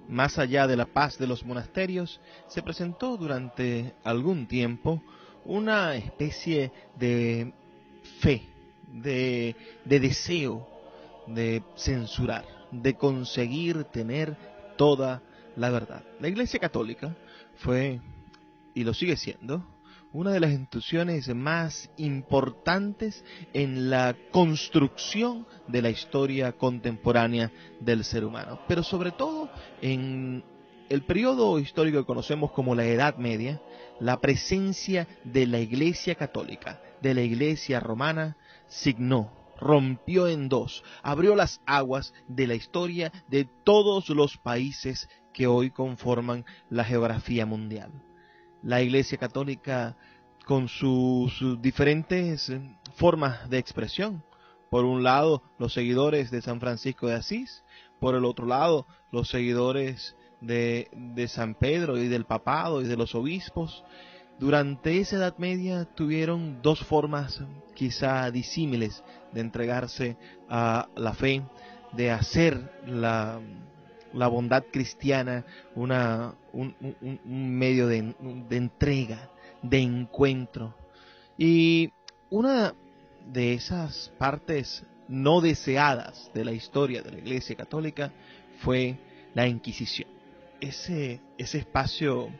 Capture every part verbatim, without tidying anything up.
más allá de la paz de los monasterios, se presentó durante algún tiempo una especie de fe, de, de deseo de censurar, de conseguir tener toda la verdad. La Iglesia Católica fue, y lo sigue siendo, una de las instituciones más importantes en la construcción de la historia contemporánea del ser humano, pero sobre todo en el periodo histórico que conocemos como la Edad Media. La presencia de la Iglesia Católica, de la Iglesia Romana, signó, rompió en dos, abrió las aguas de la historia de todos los países que hoy conforman la geografía mundial. La Iglesia Católica, con sus diferentes formas de expresión, por un lado los seguidores de San Francisco de Asís, por el otro lado los seguidores de, de San Pedro y del papado y de los obispos, durante esa Edad Media tuvieron dos formas quizá disímiles de entregarse a la fe, de hacer la, la bondad cristiana una, un, un, un medio de, de entrega, de encuentro. Y una de esas partes no deseadas de la historia de la Iglesia Católica fue la Inquisición. Ese, ese espacio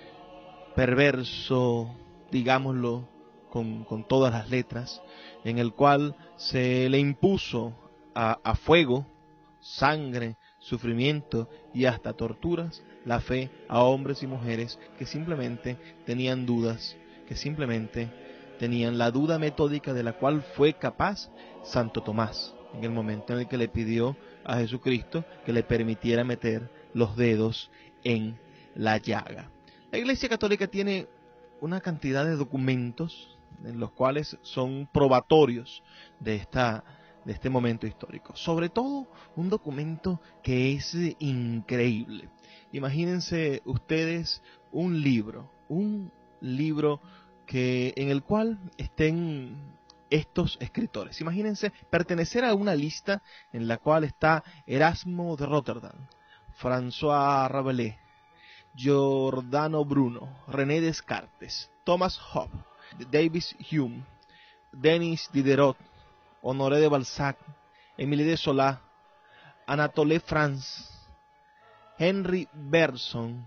perverso, digámoslo con, con todas las letras, en el cual se le impuso a, a fuego, sangre, sufrimiento y hasta torturas la fe a hombres y mujeres que simplemente tenían dudas, que simplemente tenían la duda metódica de la cual fue capaz Santo Tomás en el momento en el que le pidió a Jesucristo que le permitiera meter los dedos en la llaga. La Iglesia Católica tiene una cantidad de documentos en los cuales son probatorios de esta de este momento histórico. Sobre todo un documento que es increíble. Imagínense ustedes un libro, un libro que en el cual estén estos escritores. Imagínense pertenecer a una lista en la cual está Erasmo de Rotterdam, François Rabelais, Giordano Bruno, René Descartes, Thomas Hobbes, David Hume, Denis Diderot, Honoré de Balzac, Émile de Zola, Anatole France, Henri Bergson,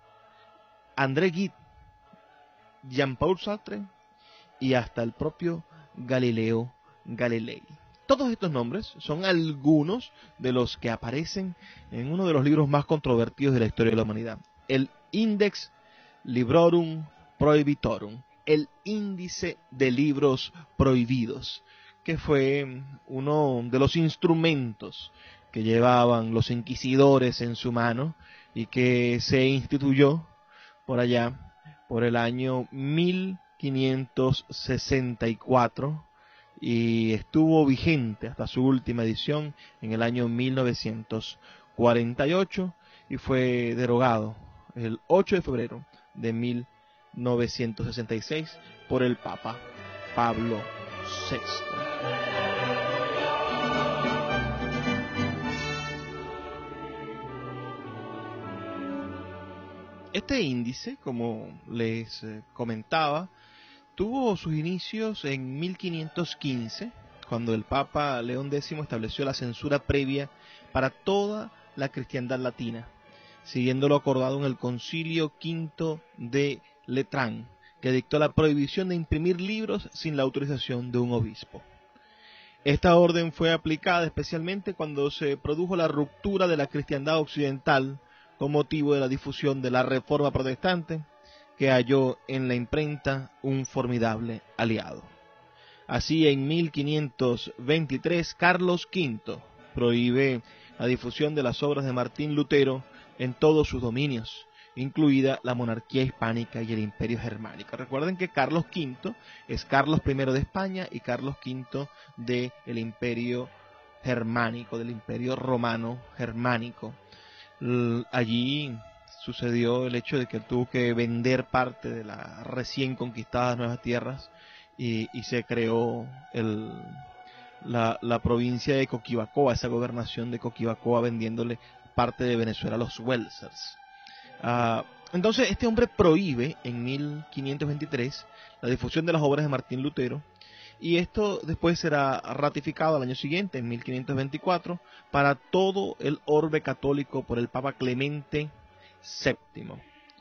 André Gide, Jean-Paul Sartre y hasta el propio Galileo Galilei. Todos estos nombres son algunos de los que aparecen en uno de los libros más controvertidos de la historia de la humanidad, el Index Librorum Prohibitorum, el índice de libros prohibidos, que fue uno de los instrumentos que llevaban los inquisidores en su mano y que se instituyó por allá, por el año mil quinientos sesenta y cuatro y estuvo vigente hasta su última edición en el año mil novecientos cuarenta y ocho y fue derogado el ocho de febrero de mil novecientos sesenta y seis por el Papa Pablo sexto. Este índice, como les comentaba, tuvo sus inicios en mil quinientos quince, cuando el Papa León X estableció la censura previa para toda la cristiandad latina, siguiendo lo acordado en el Concilio Quinto de Letrán, que dictó la prohibición de imprimir libros sin la autorización de un obispo. Esta orden fue aplicada especialmente cuando se produjo la ruptura de la cristiandad occidental con motivo de la difusión de la Reforma Protestante, que halló en la imprenta un formidable aliado. Así, en mil quinientos veintitrés, Carlos quinto prohíbe la difusión de las obras de Martín Lutero en todos sus dominios, incluida la monarquía hispánica y el imperio germánico. Recuerden que Carlos quinto es Carlos primero de España y Carlos quinto del imperio germánico, del imperio romano germánico. Allí sucedió el hecho de que él tuvo que vender parte de las recién conquistadas nuevas tierras y, y se creó el, la, la provincia de Coquibacoa, esa gobernación de Coquibacoa, vendiéndole parte de Venezuela, los Welsers. Uh, entonces este hombre prohíbe en mil quinientos veintitrés la difusión de las obras de Martín Lutero, y esto después será ratificado al año siguiente, en mil quinientos veinticuatro, para todo el orbe católico por el Papa Clemente séptimo.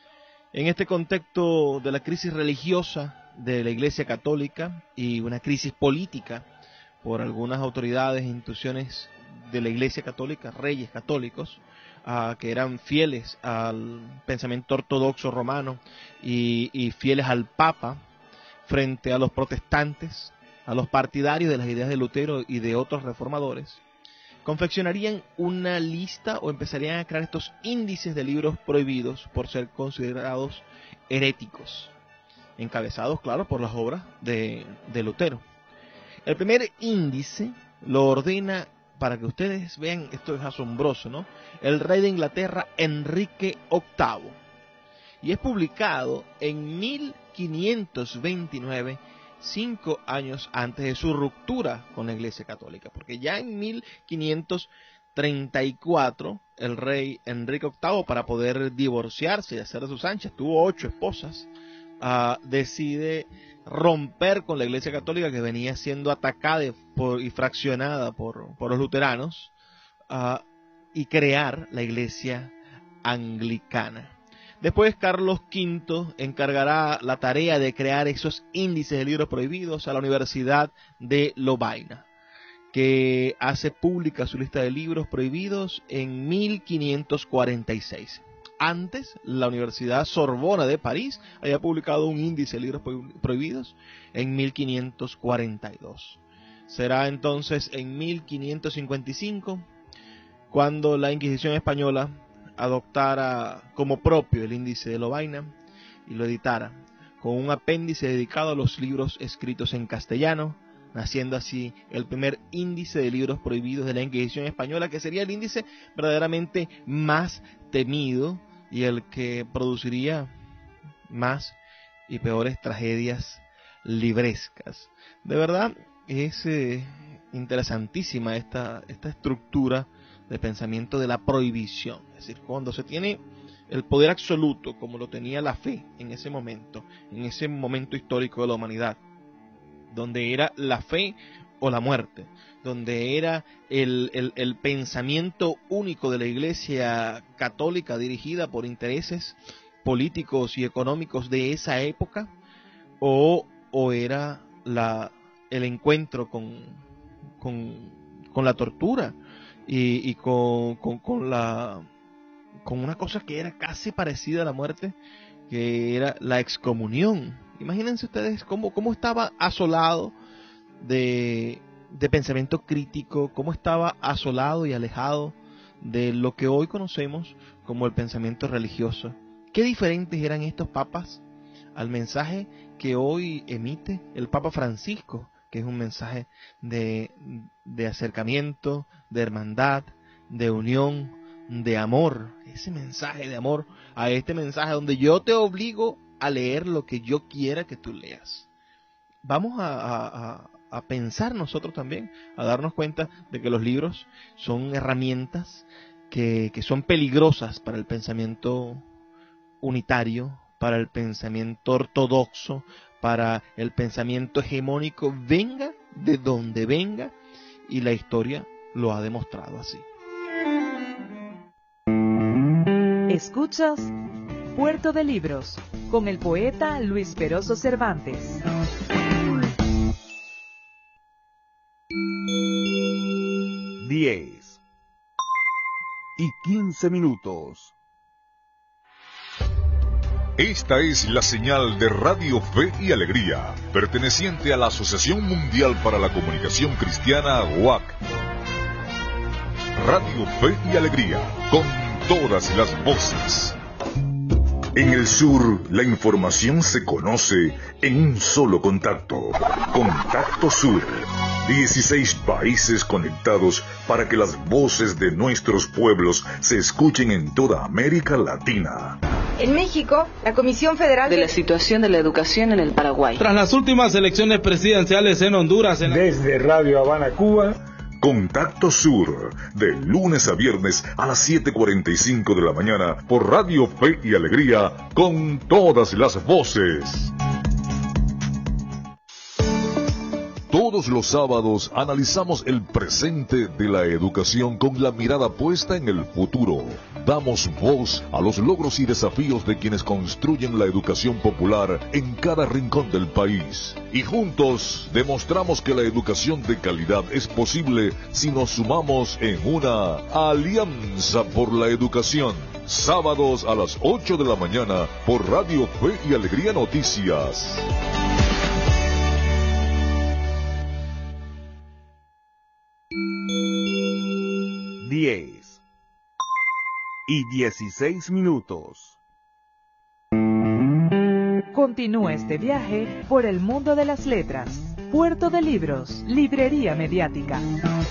En este contexto de la crisis religiosa de la Iglesia Católica y una crisis política por algunas autoridades e instituciones de la Iglesia Católica, reyes católicos, uh, que eran fieles al pensamiento ortodoxo romano y, y fieles al Papa, frente a los protestantes, a los partidarios de las ideas de Lutero y de otros reformadores, confeccionarían una lista o empezarían a crear estos índices de libros prohibidos por ser considerados heréticos, encabezados, claro, por las obras de, de Lutero. El primer índice lo ordena, para que ustedes vean, esto es asombroso, ¿no?, el rey de Inglaterra, Enrique octavo, y es publicado en mil quinientos veintinueve, cinco años antes de su ruptura con la Iglesia Católica, porque ya en mil quinientos treinta y cuatro el rey Enrique octavo, para poder divorciarse y hacer de sus anchas, tuvo ocho esposas, uh, decide romper con la Iglesia Católica, que venía siendo atacada por, y fraccionada por, por los luteranos, uh, y crear la Iglesia Anglicana. Después Carlos quinto encargará la tarea de crear esos índices de libros prohibidos a la Universidad de Lovaina, que hace pública su lista de libros prohibidos en mil quinientos cuarenta y seis. Antes, la Universidad Sorbona de París había publicado un índice de libros prohibidos en mil quinientos cuarenta y dos. Será entonces en mil quinientos cincuenta y cinco cuando la Inquisición española adoptara como propio el índice de Lovaina y lo editara con un apéndice dedicado a los libros escritos en castellano, naciendo así el primer índice de libros prohibidos de la Inquisición española, que sería el índice verdaderamente más temido y el que produciría más y peores tragedias librescas. De verdad es eh, interesantísima esta, esta estructura de pensamiento de la prohibición, es decir, cuando se tiene el poder absoluto, como lo tenía la fe en ese momento, en ese momento histórico de la humanidad, donde era la fe o la muerte, donde era el, el, el pensamiento único de la Iglesia Católica dirigida por intereses políticos y económicos de esa época, o, o era la, el encuentro con, con, con la tortura, Y, y con, con, con, la, con una cosa que era casi parecida a la muerte, que era la excomunión. Imagínense ustedes cómo, cómo estaba asolado de, de pensamiento crítico, cómo estaba asolado y alejado de lo que hoy conocemos como el pensamiento religioso. Qué diferentes eran estos papas al mensaje que hoy emite el Papa Francisco, que es un mensaje de, de acercamiento, de hermandad, de unión, de amor. Ese mensaje de amor a este mensaje donde yo te obligo a leer lo que yo quiera que tú leas. Vamos a, a, a pensar nosotros también, a darnos cuenta de que los libros son herramientas que, que son peligrosas para el pensamiento unitario, para el pensamiento ortodoxo, para el pensamiento hegemónico, venga de donde venga, y la historia lo ha demostrado así. Escuchas Puerto de Libros con el poeta Luis Peroso Cervantes. Diez y quince minutos. Esta es la señal de Radio Fe y Alegría, perteneciente a la Asociación Mundial para la Comunicación Cristiana, U A C. Radio Fe y Alegría, con todas las voces. En el sur, la información se conoce en un solo contacto. Contacto Sur. dieciséis países conectados para que las voces de nuestros pueblos se escuchen en toda América Latina. En México, la Comisión Federal de la Situación de la Educación en el Paraguay. Tras las últimas elecciones presidenciales en Honduras... En la... Desde Radio Habana, Cuba, Contacto Sur, de lunes a viernes a las siete cuarenta y cinco de la mañana por Radio Fe y Alegría, con todas las voces. Todos los sábados analizamos el presente de la educación con la mirada puesta en el futuro. Damos voz a los logros y desafíos de quienes construyen la educación popular en cada rincón del país. Y juntos demostramos que la educación de calidad es posible si nos sumamos en una alianza por la educación. Sábados a las ocho de la mañana por Radio Fe y Alegría Noticias. diez y dieciséis minutos. Continúa este viaje por el mundo de las letras. Puerto de Libros, Librería Mediática.